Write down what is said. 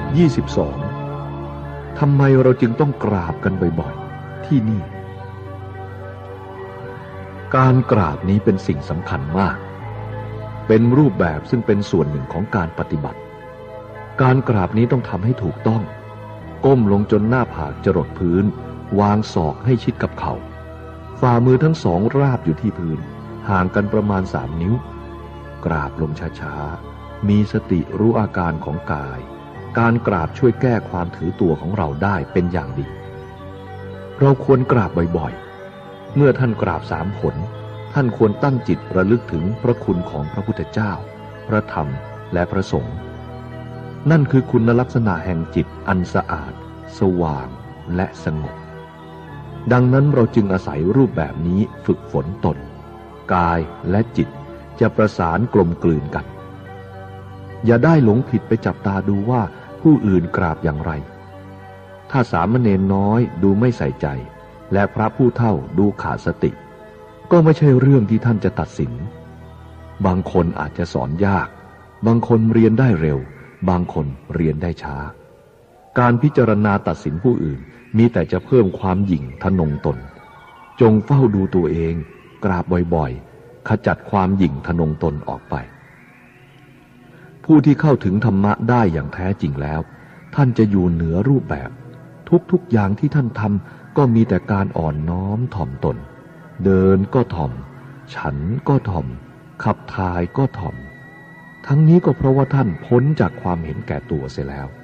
22. ทำไมเราจึงต้องกราบกันบ่อยๆที่นี่การกราบนี้เป็นสิ่งสำคัญมากเป็นรูปแบบซึ่งเป็นส่วนหนึ่งของการปฏิบัติการกราบนี้ต้องทำให้ถูกต้องก้มลงจนหน้าผากจรดพื้นวางศอกให้ชิดกับเข่าฝ่ามือทั้งสองราบอยู่ที่พื้นห่างกันประมาณ3 นิ้วกราบลงช้าๆมีสติรู้อาการของกายการกราบช่วยแก้ความถือตัวของเราได้เป็นอย่างดีเราควรกราบบ่อยๆเมื่อท่านกราบ3 หนท่านควรตั้งจิตระลึกถึงพระคุณของพระพุทธเจ้าพระธรรมและพระสงฆ์นั่นคือคุณลักษณะแห่งจิตอันสะอาดสว่างและสงบดังนั้นเราจึงอาศัยรูปแบบนี้ฝึกฝนตนกายและจิตจะประสานกลมกลืนกันอย่าได้หลงผิดไปจับตาดูว่าผู้อื่นกราบอย่างไรถ้าสามเณรน้อยดูไม่ใส่ใจและพระผู้เฒ่าดูขาดสติก็ไม่ใช่เรื่องที่ท่านจะตัดสินบางคนอาจจะสอนยากบางคนเรียนได้เร็วบางคนเรียนได้ช้าการพิจารณาตัดสินผู้อื่นมีแต่จะเพิ่มความหยิ่งทะนงตนจงเฝ้าดูตัวเองกราบบ่อยๆขจัดความหยิ่งทะนงตนออกไปผู้ที่เข้าถึงธรรมะได้อย่างแท้จริงแล้วท่านจะอยู่เหนือรูปแบบทุกอย่างที่ท่านทำก็มีแต่การอ่อนน้อมถ่อมตนเดินก็ถ่อมฉันก็ถ่อมขับถ่ายก็ถ่อมทั้งนี้ก็เพราะว่าท่านพ้นจากความเห็นแก่ตัวเสียแล้ว